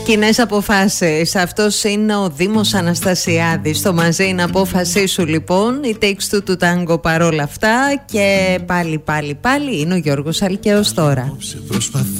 Κοινές αποφάσεις. Αυτός είναι ο Δήμος Αναστασιάδης. Το μαζί είναι απόφασή σου λοιπόν. Η Takes Two του Tango παρόλα αυτά. Και πάλι είναι ο Γιώργος Αλκαίος τώρα.